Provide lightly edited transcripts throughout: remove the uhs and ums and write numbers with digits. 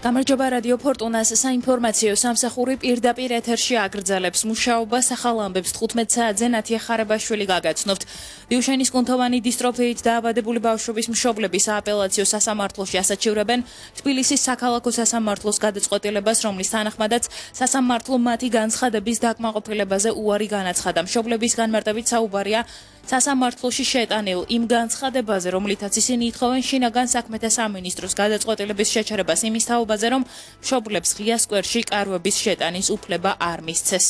გამარჯობა რადიო ფორტუნას საინფორმაციო სამსახური პირდაპირ ეთერში აგრძელებს მუშაობას ახალ ამბებს 15 საათზე ნათია ხარებაშვილი გაგაცნობთ. ბიუშენის კუნთოვანი დისტროფიით დაავადებული ბავშვების მშობლების სააპელაციო სასამართლოში ასაჩივრებენ თბილისის საქალაქო სასამართლოს გადაწყვეტილებას, რომლის თანახმადაც სასამართლო მათი განცხადების დაკმაყოფილებაზე უარი განაცხადა. მშობლების განმარტებით საუბარია სასამართლოში შეტანილ იმ განცხადებაზე, რომლითაც ისინი ითხოვენ შინაგან საქმეთა სამინისტროს გადაწყვეტილების შეჩერებას იმის თაობაზე, რომ მშობლებს ღია სკვერში კარვების შეტანის უფლება არ მისცეს.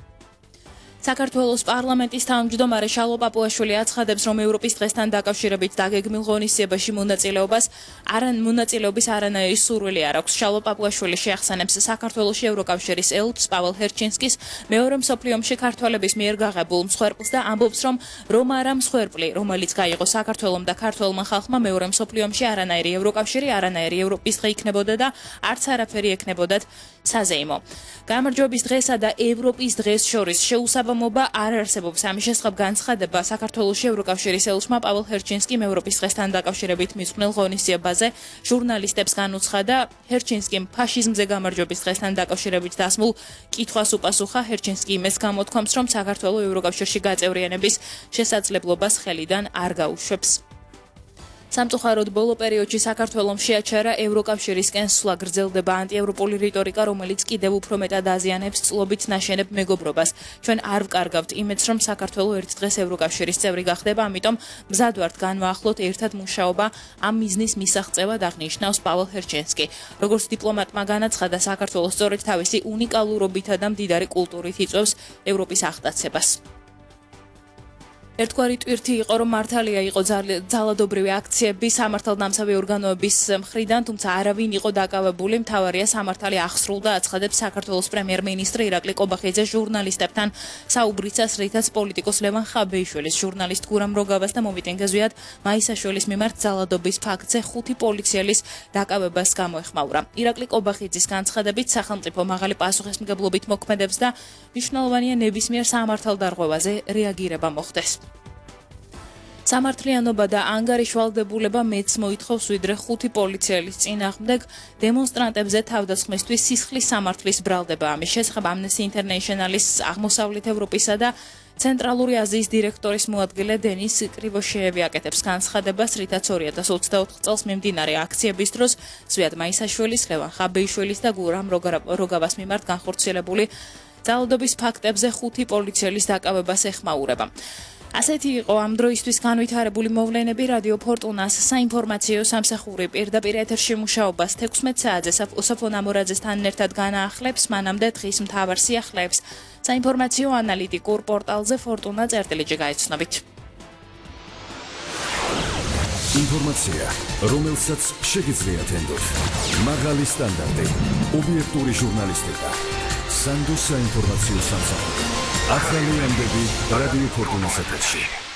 საქართველოს პარლამენტის თავმჯდომარე შალო პაპუაშვილი აცხადებს, რომ ევროპის დღესთან დაკავშირებით დაგეგმილ ღონისძიებაში მონაწილეობის არანაირი სურვილი არ აქვს. შალო პაპუაშვილი შეახსენებს საქართველოში ევროკავშირის ელჩს პაველ ჰერჩინსკის მეორე მსოფლიო ომში ქართველების მიერ გაღებულ მსხვერპლს და ამბობს, რომ არა მსხვერპლი, რომელიც გაიღო საქართველომ და ქართველმა ხალხმა მეორე მსოფლიო ომში არანაირი ევროკავშირი, არანაირი ევროპის დღე იქნებოდა და არც არაფერი ექნებოდათ საზეიმო. გამარჯვების დღესა და ევროპის დღეს შორის შეუსაბამობა არ არსებობს. ამის შესახებ განცხადება საქართველოში ევროკავშირის ელჩმა პაველ ჰერჩინსკიმ ევროპის დღესთან დაკავშირებით მიძღვნილ ღონისძიებაზე ჟურნალისტებს განუცხადა. ჰერჩინსკიმ ფაშიზმზე გამარჯვების დღესთან დაკავშირებით დასმულ კითხვას უპასუხა. ჰერჩინსკი იმას გამოთქვამს, რომ საქართველო ევროკავშირში გაწევრიანების შესაძლებლობას ხელიდან არ გაუშვებს. სამწუხაროდ ბოლო პერიოდში საქართველომ შეაჩერა ევროკავშირისკენ სვლა, გრძელდება ანტიევროპული რიტორიკა, რომელიც კიდევ უფრო მეტად აზიანებს წლობით ნაშენებ მეგობრობას. ჩვენ არ ვკარგავთ იმედს, რომ საქართველო ერთ დღეს ევროკავშირის წევრი გახდება, ამიტომ მზად ვართ განვაახლოთ ერთად მუშაობა ამ მიზნის მისაღწევად, აღნიშნავს პაველ ჰერჩინსკი. როგორც დიპლომატმა განაცხადა, საქართველო სწორედ თავისი უნიკალურობითა და მდიდარი კულტურით იწვევს ევროპის აღტაცებას. ერთგვარი ტვირთი იყო, რომ მართალია იყო ძალადობრივი აქციები სამართალდამცავი ორგანოების მხრიდან, თუმცა არავინ იყო დაკავებული. მთავარია სამართალი აღსრულდა, აცხადებს საქართველოს პრემიერ-მინისტრი ირაკლი ყობახიძე ჟურნალისტებთან საუბრისას, რითაც პოლიტიკოს ლევან ხაბეიშვილის, ჟურნალისტ გურამ როგავას და მომიტინგე-ზვიად მაისაშვილის მიმართ ძალადობის ფაქტზე 5 პოლიციელის დაკავებას გამოეხმაურა. ირაკლი ყობახიძის განცხადებით, სახელმწიფო მაღალი პასუხისმგებლობით მოქმედებს და მნიშვნელოვანია ნებისმიერ სამართალდარღვევაზე რეაგირება მოხდეს. სამართლიანობა და ანგარიშვალდებულება მეც მოითხოვს, ვიდრე 5 პოლიციელის წინააღმდეგ დემონსტრანტებზე თავდასხმისთვის სისხლის სამართლის ბრალდება. ამის შესახებ Amnesty International-ის აღმოსავლეთ ევროპისა და ცენტრალური აზიის დირექტორის მოადგილე დენის კრივოშეევი აკეთებს განცხადებას, რითაც 2024 წელს მიმდინარე აქციების დროს ზვიად მაისაშვილის, ლევან ხაბეიშვილის და გურამ როგავას მიმართ განხორციელებული ძალადობის ფაქტებზე 5 პოლიციელის დაკავებას ეხმაურება. ასეთი იყო ამ დროისთვის განვითარებული მოვლენები. რადიო ფორტუნას საინფორმაციო სამსახური პირდაპირ ეთერში მუშაობას 16 საათზე ოსოფონ ამორაძესთან ერთად განაახლებს. მანამდე დღის მთავარ სიახლეებს საინფორმაციო ანალიტიკურ პორტალზე fortuna.rt-ში გაეცნობით. ინფორმაცია, რომელსაც შეგიძლიათ ენდოთ. მაღალი სტანდარტი, ობიექტური ჟურნალისტიკა. სანდო საინფორმაციო სამსახური. ახალი ამბები რადიო ფორტუნას ეთერში.